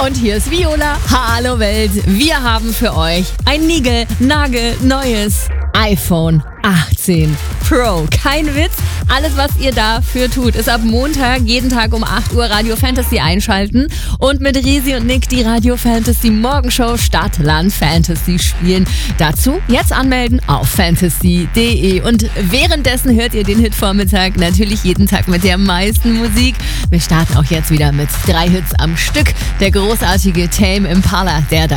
Und hier ist Viola. Hallo Welt. Wir haben für euch ein nagelneues iPhone 18 Pro. Kein Witz. Alles, was ihr dafür tut, ist ab Montag jeden Tag um 8 Uhr Radio Fantasy einschalten und mit Risi und Nick die Radio Fantasy Morgenshow Stadtland Fantasy spielen. Dazu jetzt anmelden auf fantasy.de. Und währenddessen hört ihr den Hitvormittag natürlich jeden Tag mit der meisten Musik. Wir starten auch jetzt wieder mit 3 Hits am Stück. Der großartige Tame Impala, der da